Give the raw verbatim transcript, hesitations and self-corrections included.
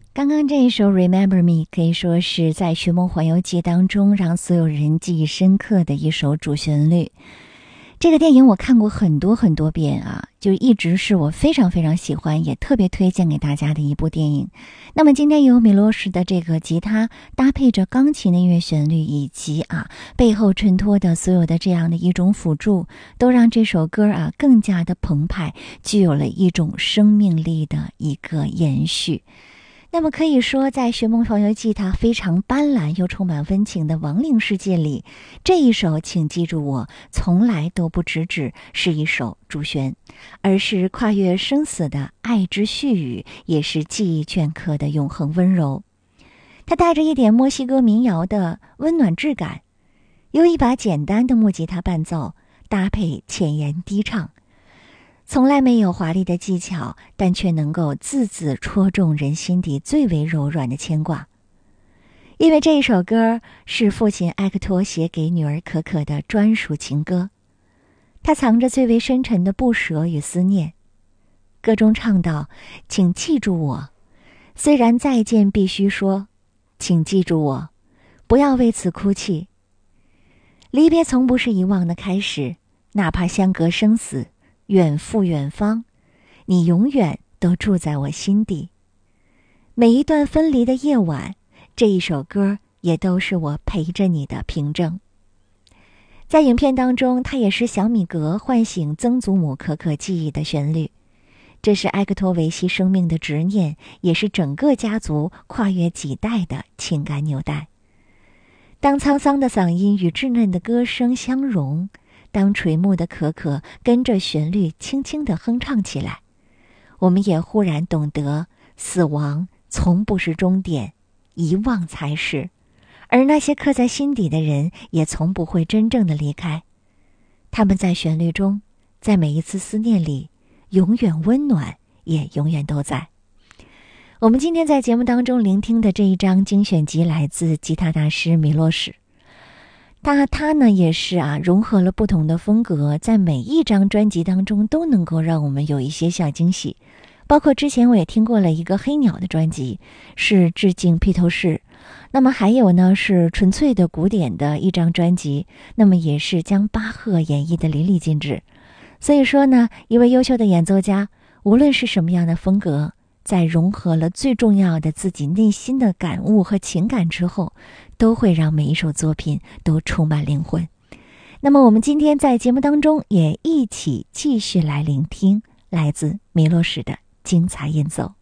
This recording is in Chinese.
刚刚这一首 Remember Me 可以说是在《寻梦环游记》当中让所有人记忆深刻的一首主旋律。这个电影我看过很多很多遍啊，就一直是我非常非常喜欢也特别推荐给大家的一部电影。那么今天由米洛什的这个吉他搭配着钢琴的音乐旋律，以及啊背后衬托的所有的这样的一种辅助，都让这首歌啊更加的澎湃，具有了一种生命力的一个延续。那么可以说，在《寻梦环游记》它非常斑斓又充满温情的亡灵世界里，这一首请记住我从来都不只只是一首主旋，而是跨越生死的爱之絮语，也是记忆镌刻的永恒温柔。它带着一点墨西哥民谣的温暖质感，由一把简单的木吉他伴奏搭配浅言低唱，从来没有华丽的技巧，但却能够字字戳中人心底最为柔软的牵挂。因为这一首歌是父亲埃克托写给女儿可可的专属情歌，它藏着最为深沉的不舍与思念。歌中唱道：请记住我，虽然再见必须说，请记住我，不要为此哭泣。离别从不是遗忘的开始，哪怕相隔生死，远赴远方，你永远都住在我心底。每一段分离的夜晚，这一首歌也都是我陪着你的凭证。在影片当中，它也是小米格唤醒曾祖母可可记忆的旋律，这是埃克托维系生命的执念，也是整个家族跨越几代的情感纽带。当沧桑的嗓音与稚嫩的歌声相融，当垂暮的可可跟着旋律轻轻地哼唱起来，我们也忽然懂得，死亡从不是终点，遗忘才是，而那些刻在心底的人也从不会真正的离开。他们在旋律中，在每一次思念里，永远温暖，也永远都在。我们今天在节目当中聆听的这一张精选集来自吉他大师米洛什。他他呢也是啊，融合了不同的风格，在每一张专辑当中都能够让我们有一些小惊喜。包括之前我也听过了一个黑鸟的专辑，是致敬披头士。那么还有呢是纯粹的古典的一张专辑，那么也是将巴赫演绎的淋漓尽致。所以说呢，一位优秀的演奏家，无论是什么样的风格，在融合了最重要的自己内心的感悟和情感之后，都会让每一首作品都充满灵魂。那么我们今天在节目当中也一起继续来聆听来自米洛什的精彩演奏。